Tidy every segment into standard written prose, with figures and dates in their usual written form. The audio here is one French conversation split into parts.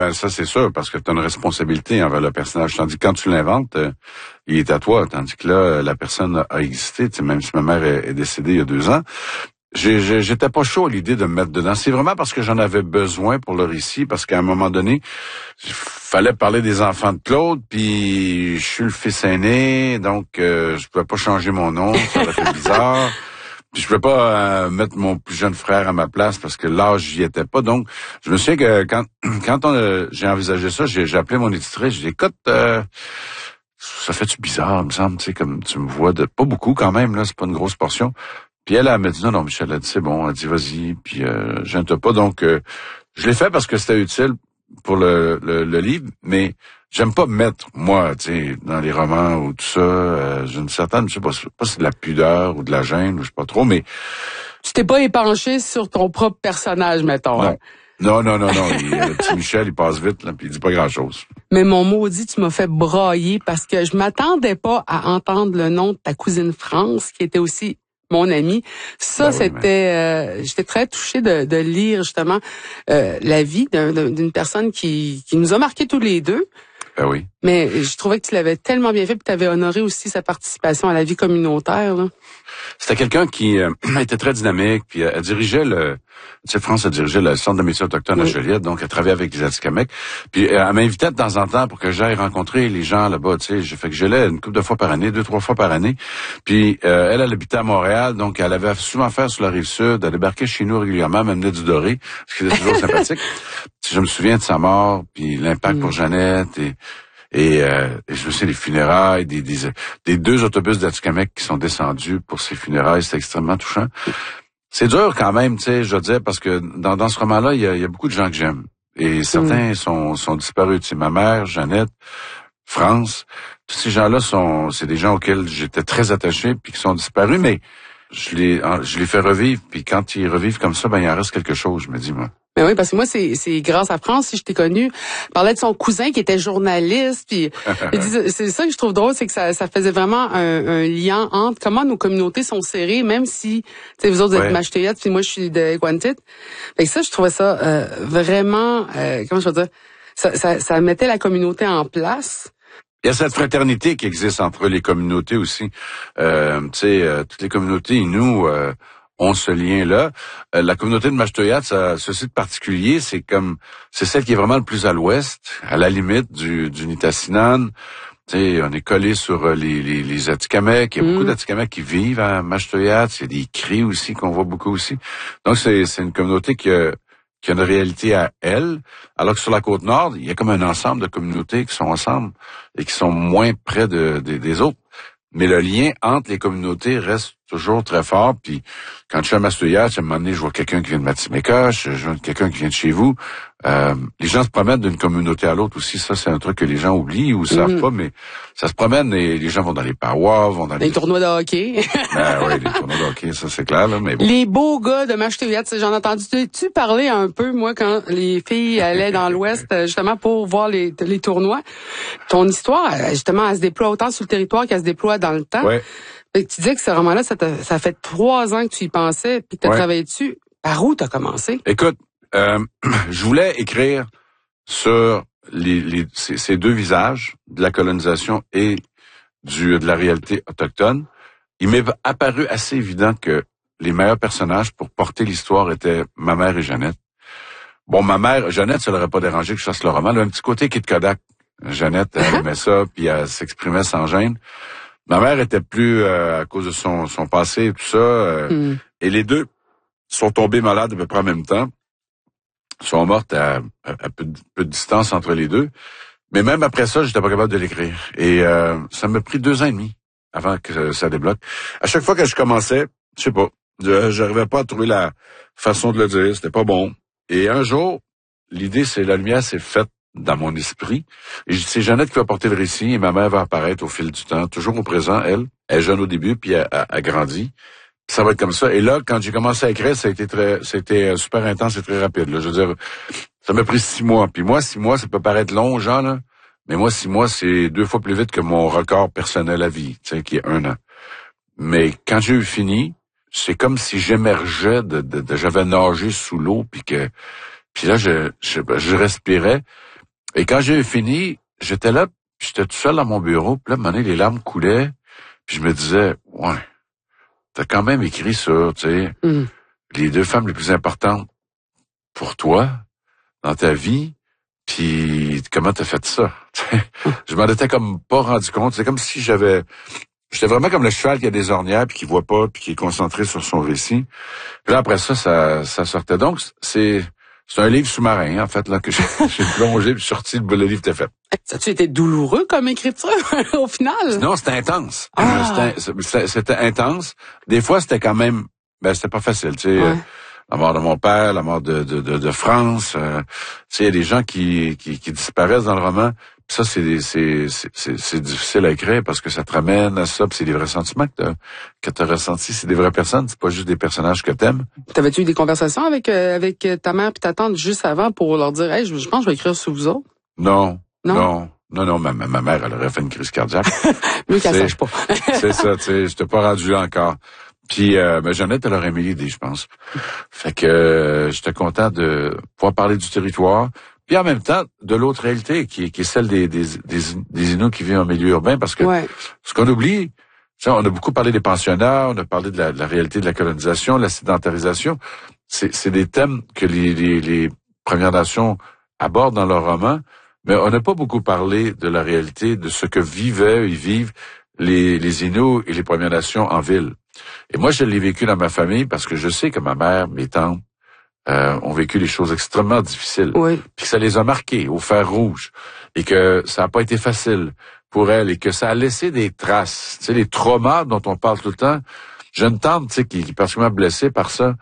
Ben, ça, c'est sûr, parce que tu as une responsabilité envers le personnage. Tandis que quand tu l'inventes, il est à toi. Tandis que là, la personne a existé. Tu sais, même si ma mère est décédée il y a 2 ans, j'étais pas chaud à l'idée de me mettre dedans. C'est vraiment parce que j'en avais besoin pour le récit, parce qu'à un moment donné, il fallait parler des enfants de Claude, puis je suis le fils aîné, donc je pouvais pas changer mon nom, ça aurait été bizarre. Puis je pouvais pas mettre mon plus jeune frère à ma place parce que l'âge y était pas. Donc, je me souviens que quand j'ai envisagé ça, j'ai appelé mon éditrice, j'ai dit, écoute, ça fait-tu bizarre, il me semble, tu sais, comme tu me vois de pas beaucoup quand même, là, c'est pas une grosse portion. Puis elle m'a dit, non, Michel, elle a dit, c'est bon, elle a dit, vas-y, puis je ne pas. Donc, je l'ai fait parce que c'était utile pour le livre, mais j'aime pas me mettre, moi, tu sais, dans les romans ou tout ça, j'ai une certaine, je sais pas si c'est de la pudeur ou de la gêne, ou je sais pas trop, mais... Tu t'es pas épanché sur ton propre personnage, mettons. Hein? Non. Le petit Michel, il passe vite, là, puis il dit pas grand-chose. Mais mon maudit, tu m'as fait brailler parce que je m'attendais pas à entendre le nom de ta cousine France, qui était aussi mon amie. Ça, Ben oui, c'était... j'étais très touchée de lire, justement, la vie d'une personne qui nous a marqués tous les deux. Ben oui. Mais je trouvais que tu l'avais tellement bien fait, puis tu avais honoré aussi sa participation à la vie communautaire. Là. C'était quelqu'un qui était très dynamique, puis elle dirigeait tu sais, France a dirigé le Centre de métiers autochtones à Joliette, donc elle travaillait avec les Atikamekw. Puis elle m'invitait de temps en temps pour que j'aille rencontrer les gens là-bas, tu sais. J'ai fait que j'allais une couple de fois par année, 2-3 fois par année. Puis elle habitait à Montréal, donc elle avait souvent fait sur la Rive-Sud, elle débarquait chez nous régulièrement, m'amenait du doré, ce qui était toujours sympathique. Je me souviens de sa mort, puis l'impact pour Jeannette, et je me souviens des funérailles, des 2 autobus d'Atikamekw qui sont descendus pour ces funérailles, c'était extrêmement touchant. C'est dur quand même, tu sais, je veux dire, parce que dans ce roman-là, il y a beaucoup de gens que j'aime. Et certains sont disparus. Tu sais, ma mère, Jeannette, France, tous ces gens-là c'est des gens auxquels j'étais très attaché puis qui sont disparus, mais je les fais revivre, puis quand ils revivent comme ça, ben il en reste quelque chose, je me dis, moi. Mais oui, parce que moi, c'est grâce à France, si je t'ai connu, parlait de son cousin qui était journaliste, puis c'est ça que je trouve drôle, c'est que ça faisait vraiment un lien entre comment nos communautés sont serrées, même si, tu sais, vous autres êtes Mashteuiat, puis moi je suis de Gwantit. Fait que ça, je trouvais ça vraiment, comment je veux dire, ça mettait la communauté en place. Il y a cette fraternité qui existe entre les communautés aussi. Tu sais, toutes les communautés, nous ont ce lien-là. La communauté de Mashteuiat, ceci de particulier, c'est celle qui est vraiment le plus à l'ouest, à la limite du Nitassinan. Tu sais, on est collé sur les Atikamekw. Il y a beaucoup d'Atikamekw qui vivent à Mashteuiat. Il y a des cris aussi qu'on voit beaucoup aussi. Donc c'est une communauté qui a une réalité à elle, alors que sur la Côte-Nord, il y a comme un ensemble de communautés qui sont ensemble et qui sont moins près des autres. Mais le lien entre les communautés reste toujours très fort. Puis quand je suis à Mashteuiat, à un moment donné, je vois quelqu'un qui vient de Matimeka, je vois quelqu'un qui vient de chez vous. Les gens se promènent d'une communauté à l'autre aussi. Ça, c'est un truc que les gens oublient ou savent pas, mais ça se promène et les gens vont dans les parois, vont dans les tournois de hockey. Ben oui, les tournois de hockey, ça c'est clair, là, mais bon. Les beaux gars de Mashteuiat, j'en ai entendu. Tu parlais un peu, moi, quand les filles allaient dans l'Ouest, justement, pour voir les tournois. Ton histoire, justement, elle se déploie autant sur le territoire qu'elle se déploie dans le temps. Ouais. Tu disais que ce roman-là, ça fait 3 ans que tu y pensais, puis que tu as travaillé dessus. Par où tu as commencé? Écoute, je voulais écrire sur ces 2 visages de la colonisation et de la réalité autochtone. Il m'est apparu assez évident que les meilleurs personnages pour porter l'histoire étaient ma mère et Jeannette. Bon, ma mère, Jeannette, ça l'aurait pas dérangé que je fasse le roman. Elle a un petit côté Kid Kodak. Jeannette, elle aimait ça, puis elle s'exprimait sans gêne. Ma mère était plus à cause de son passé et tout ça. Et les 2 sont tombés malades à peu près en même temps. Sont mortes à peu de distance entre les 2. Mais même après ça, j'étais pas capable de l'écrire. Et ça m'a pris 2 ans et demi avant que ça débloque. À chaque fois que je commençais, je sais pas, j'arrivais pas à trouver la façon de le dire. C'était pas bon. Et un jour, la lumière s'est faite dans mon esprit. Et c'est Jeannette qui va porter le récit et ma mère va apparaître au fil du temps, toujours au présent, elle. Elle est jeune au début, puis elle grandit. Ça va être comme ça. Et là, quand j'ai commencé à écrire, c'était super intense et très rapide. Là. Je veux dire, ça m'a pris 6 mois. Puis moi, 6 mois, ça peut paraître long, Jean, là. Mais moi, 6 mois, c'est 2 fois plus vite que mon record personnel à vie, tu sais, qui est 1 an. Mais quand j'ai eu fini, c'est comme si j'émergeais j'avais nagé sous l'eau, puis là, je respirais. Et quand j'ai fini, j'étais là, puis j'étais tout seul dans mon bureau, puis là, à un moment donné, les larmes coulaient, puis je me disais, ouais, t'as quand même écrit sur, tu sais, les 2 femmes les plus importantes pour toi, dans ta vie, puis comment t'as fait ça? Je m'en étais comme pas rendu compte. C'est comme si j'étais vraiment comme le cheval qui a des ornières, puis qui voit pas, puis qui est concentré sur son récit. Puis là, après ça sortait. Donc, c'est un livre sous-marin, en fait, là, que j'ai plongé, puis sorti, le livre était fait. Ça a-tu été douloureux comme écriture, au final? Non, c'était intense. Ah. C'était intense. Des fois, c'était quand même, c'était pas facile, tu sais. Ouais. La mort de mon père, la mort de France, tu sais, il y a des gens qui disparaissent dans le roman. Puis ça, c'est difficile à écrire parce que ça te ramène à ça, puis c'est des vrais sentiments que t'as ressentis. C'est des vraies personnes, c'est pas juste des personnages que t'aimes. T'avais-tu eu des conversations avec ta mère puis ta tante juste avant pour leur dire, hey, je pense que je vais écrire sur vous autres? Non. Ma mère, elle aurait fait une crise cardiaque. Mieux qu'elle sache pas. C'est ça, tu sais, j'étais pas rendu là encore. Puis, Jeannette, elle aurait aimé l'idée, je pense. Fait que j'étais content de pouvoir parler du territoire. Puis en même temps, de l'autre réalité, qui est celle des Inuits qui vivent en milieu urbain, parce que ce qu'on oublie, on a beaucoup parlé des pensionnats, on a parlé de la réalité de la colonisation, de la sédentarisation. C'est des thèmes que les Premières Nations abordent dans leurs romans, mais on n'a pas beaucoup parlé de la réalité, de ce que vivaient et vivent les Inuits et les Premières Nations en ville. Et moi, je l'ai vécu dans ma famille parce que je sais que ma mère, mes tantes, ont vécu des choses extrêmement difficiles. Oui. Puis que ça les a marquées au fer rouge. Et que ça n'a pas été facile pour elles. Et que ça a laissé des traces. Tu sais, les traumas dont on parle tout le temps. J'ai une tante, tu sais, qui est particulièrement blessée par ça.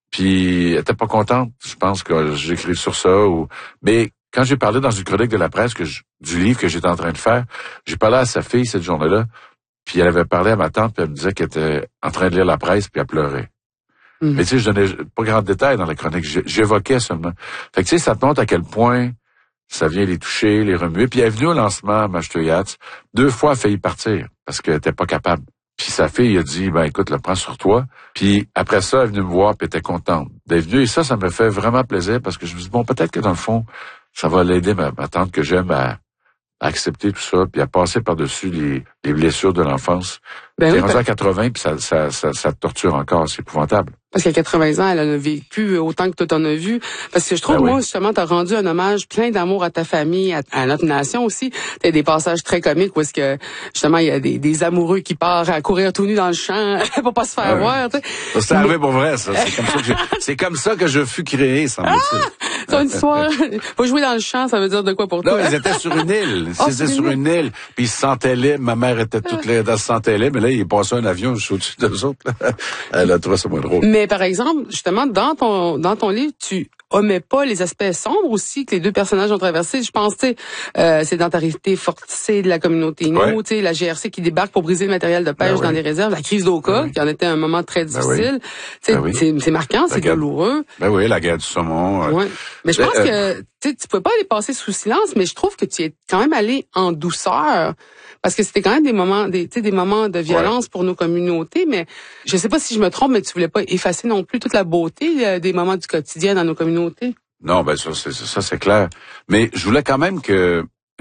Puis elle était pas contente. Je pense que j'écris sur ça. Mais quand j'ai parlé dans une chronique de la presse du livre que j'étais en train de faire, j'ai parlé à sa fille cette journée-là. Puis elle avait parlé à ma tante, puis elle me disait qu'elle était en train de lire la presse, puis elle pleurait. Mais tu sais, je donnais pas grand détail dans la chronique, j'évoquais seulement. Fait que tu sais, ça te montre à quel point ça vient les toucher, les remuer. Puis elle est venue au lancement à Mashteuiats. 2 fois, elle a failli partir, parce qu'elle était pas capable. Puis sa fille a dit, écoute, le prends sur toi. Puis après ça, elle est venue me voir, puis elle était contente d'être venue. Et ça me fait vraiment plaisir, parce que je me dis, peut-être que dans le fond, ça va l'aider, ma tante que j'aime à accepter tout ça, puis à passer par-dessus les blessures de l'enfance. T'es rendu à 80, puis ça te torture encore, c'est épouvantable. Parce qu'à 80 ans, elle en a vécu autant que toi t'en as vu. Parce que je trouve, moi, justement, t'as rendu un hommage plein d'amour à ta famille, à notre nation aussi. T'as des passages très comiques où est-ce que, justement, il y a des amoureux qui partent à courir tout nu dans le champ pour pas se faire voir, tu sais. C'est arrivé pour vrai, ça. C'est comme ça que je fus créé, semble-t-il. C'est une histoire. Faut jouer dans le champ, ça veut dire de quoi pour toi? Non, ils étaient sur une île. Ils étaient sur une île, puis ils se sentaient libres. Ma mère était toute laide, elle se sentait libre, mais là, il est passé un avion juste au-dessus d'eux autres. Elle a trouvé ça moins drôle. Mais par exemple, justement, dans ton livre, tu omets pas les aspects sombres aussi que les 2 personnages ont traversés. Je pense, tu sais, sédentarité forcée de la communauté Inuit, tu sais, la GRC qui débarque pour briser le matériel de pêche dans les réserves, la crise d'Oka, qui en était un moment très difficile. C'est marquant, c'est douloureux. La guerre du saumon. Mais je pense que tu pouvais pas aller passer sous silence, mais je trouve que tu es quand même allé en douceur. Parce que c'était quand même des moments de violence pour nos communautés, mais je sais pas si je me trompe, mais tu voulais pas effacer non plus toute la beauté des moments du quotidien dans nos communautés. Non, ça c'est clair. Mais je voulais quand même que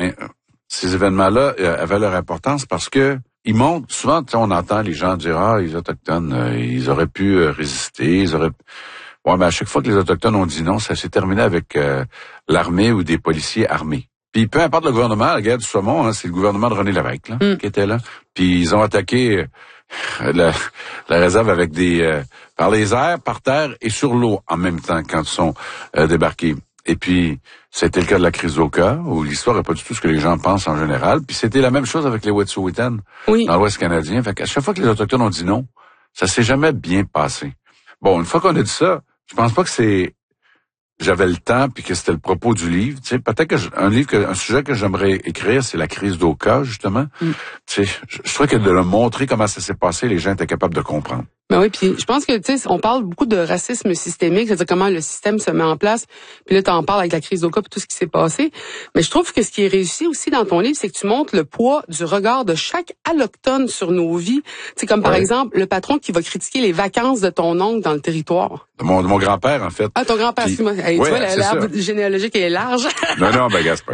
ces événements-là avaient leur importance parce que ils montrent souvent, on entend les gens dire les Autochtones, ils auraient pu résister, mais à chaque fois que les Autochtones ont dit non, ça s'est terminé avec l'armée ou des policiers armés. Puis peu importe le gouvernement, la guerre du saumon, c'est le gouvernement de René Lévesque qui était là. Puis ils ont attaqué la réserve avec par les airs, par terre et sur l'eau en même temps quand ils sont débarqués. Et puis c'était le cas de la crise d'Oka, où l'histoire n'est pas du tout ce que les gens pensent en général. Puis c'était la même chose avec les Wet'suwet'en dans l'Ouest canadien. Fait qu'à chaque fois que les Autochtones ont dit non, ça s'est jamais bien passé. Bon, une fois qu'on a dit ça, je pense pas que j'avais le temps puis que c'était le propos du livre. Tu sais, peut-être que un sujet que j'aimerais écrire, c'est la crise d'Oka, justement. Tu sais, je trouvais que de le montrer comment ça s'est passé, les gens étaient capables de comprendre. Ben oui, puis je pense que tu sais, on parle beaucoup de racisme systémique, c'est-à-dire comment le système se met en place. Puis là, tu en parles avec la crise d'Oka et tout ce qui s'est passé. Mais je trouve que ce qui est réussi aussi dans ton livre, c'est que tu montres le poids du regard de chaque allochtone sur nos vies. C'est comme par exemple le patron qui va critiquer les vacances de ton oncle dans le territoire. De mon grand-père, en fait. Ah, ton grand-père, excuse-moi. Hey, tu vois, l'arbre généalogique est large. Non, Gaspard.